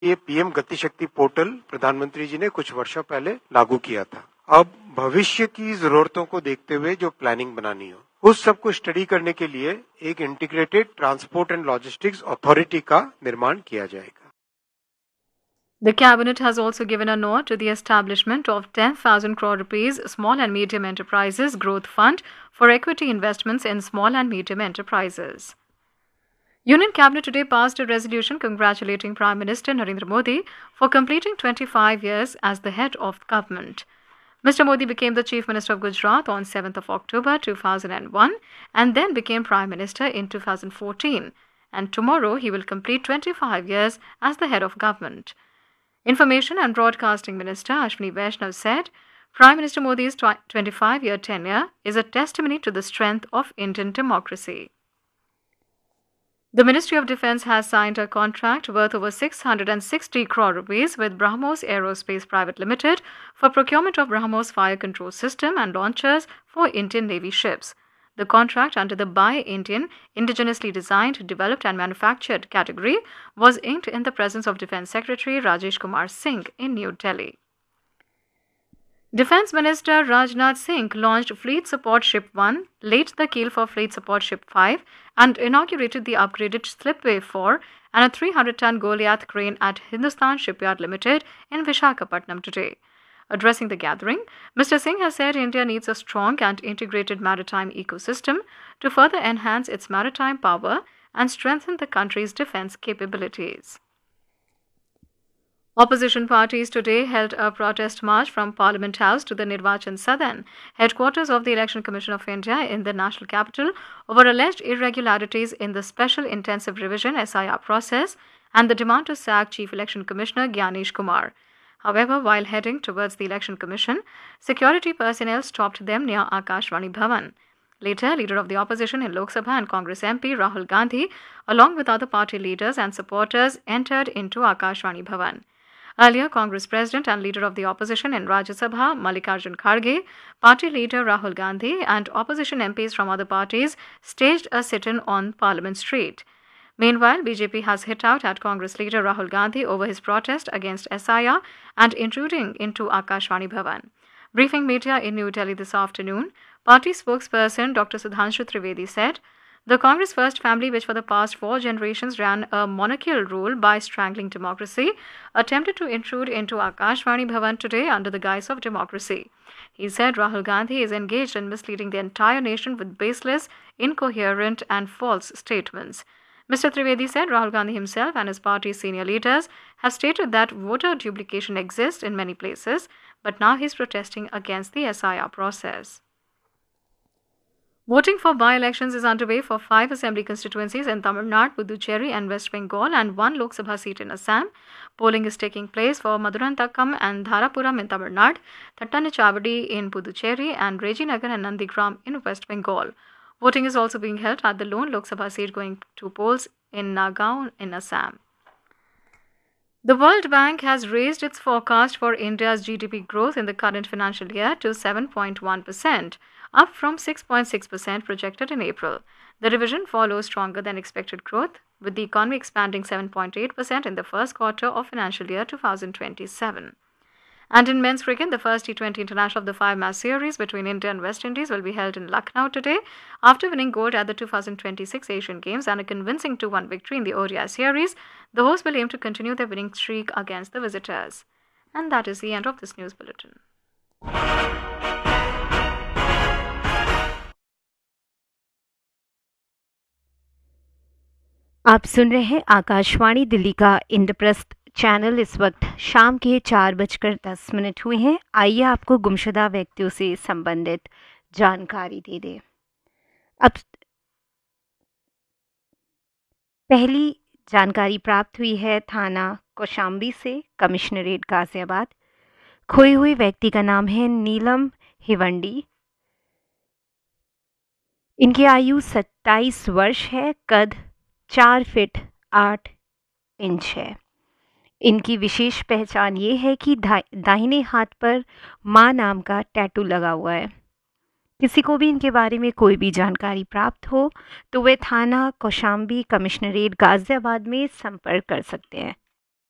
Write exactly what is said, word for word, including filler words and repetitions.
ये पीएम गति शक्ति पोर्टल प्रधानमंत्री जी ने कुछ वर्षों पहले लागू किया था। अब भविष्य की जरूरतों को देखते हुए जो प्लानिंग बनानी हो उस सब को स्टडी करने के लिए एक integrated transport and logistics authority का निर्माण किया जाएगा। The Cabinet has also given a nod to the establishment of ten thousand crore rupees Small and Medium Enterprises Growth Fund for equity investments in small and medium enterprises. Union Cabinet today passed a resolution congratulating Prime Minister Narendra Modi for completing twenty-five years as the head of government. Mister Modi became the Chief Minister of Gujarat on seventh of October two thousand one and then became Prime Minister in two thousand fourteen, and tomorrow he will complete twenty-five years as the head of government. Information and Broadcasting Minister Ashwini Vaishnav said, Prime Minister Modi's twenty-five-year tenure is a testimony to the strength of Indian democracy. The Ministry of Defence has signed a contract worth over six hundred sixty crore rupees with BrahMos Aerospace Private Limited for procurement of BrahMos fire control system and launchers for Indian Navy ships. The contract under the Buy Indian, indigenously designed, developed and manufactured category was inked in the presence of Defence Secretary Rajesh Kumar Singh in New Delhi. Defence Minister Rajnath Singh launched Fleet Support Ship one, laid the keel for Fleet Support Ship five and inaugurated the upgraded Slipway four and a three hundred ton Goliath crane at Hindustan Shipyard Limited in Visakhapatnam today. Addressing the gathering, Mister Singh has said India needs a strong and integrated maritime ecosystem to further enhance its maritime power and strengthen the country's defence capabilities. Opposition parties today held a protest march from Parliament House to the Nirvachan Sadan, headquarters of the Election Commission of India in the national capital, over alleged irregularities in the Special Intensive Revision S I R process and the demand to sack Chief Election Commissioner Gyanesh Kumar. However, while heading towards the Election Commission, security personnel stopped them near Akashvani Bhavan. Later, Leader of the Opposition in Lok Sabha and Congress M P Rahul Gandhi, along with other party leaders and supporters, entered into Akashvani Bhavan. Earlier, Congress President and Leader of the Opposition in Rajya Sabha, Mallikarjun Kharge, Party Leader Rahul Gandhi and Opposition M Ps from other parties staged a sit-in on Parliament Street. Meanwhile, B J P has hit out at Congress leader Rahul Gandhi over his protest against S I R and intruding into Akashvani Bhavan. Briefing media in New Delhi this afternoon, party spokesperson Doctor Sudhanshu Trivedi said, the Congress First family, which for the past four generations ran a monarchical rule by strangling democracy, attempted to intrude into Akashvani Bhavan today under the guise of democracy. He said Rahul Gandhi is engaged in misleading the entire nation with baseless, incoherent and false statements. Mister Trivedi said Rahul Gandhi himself and his party's senior leaders have stated that voter duplication exists in many places, but now he is protesting against the S I R process. Voting for by-elections is underway for five assembly constituencies in Tamil Nadu, Puducherry and West Bengal and one Lok Sabha seat in Assam. Polling is taking place for Madurantakam and Dharapuram in Tamil Nadu, Thattanachavadi in Puducherry and Rejinagar and Nandigram in West Bengal. Voting is also being held at the lone Lok Sabha seat going to polls in Nagaon in Assam. The World Bank has raised its forecast for India's G D P growth in the current financial year to seven point one percent, up from six point six percent projected in April. The revision follows stronger than expected growth, with the economy expanding seven point eight percent in the first quarter of financial year twenty twenty-seven. And in men's cricket, the first T twenty international of the five-match series between India and West Indies will be held in Lucknow today. After winning gold at the two thousand twenty-six Asian Games and a convincing two one victory in the O D I series, the hosts will aim to continue their winning streak against the visitors. And that is the end of this news bulletin. आप सुन रहे हैं आकाशवाणी दिल्ली का Indraprastha channel. इस वक्त शाम के चार बजकर दस मिनट हुए हैं। आइए आपको गुमशुदा व्यक्तियों से संबंधित जानकारी दे दें। अब पहली जानकारी प्राप्त हुई है थाना कौशाम्बी से, कमिश्नरेट गाजियाबाद। खोए हुए व्यक्ति का नाम है नीलम हिवंडी। इनकी आयु सत्ताईस वर्ष है, कद चार फीट आठ इंच है। इनकी विशेष पहचान ये है कि दाहिने हाथ पर माँ नाम का टैटू लगा हुआ है। किसी को भी इनके बारे में कोई भी जानकारी प्राप्त हो तो वे थाना कौशाम्बी कमिश्नरेट गाजियाबाद में संपर्क कर सकते हैं।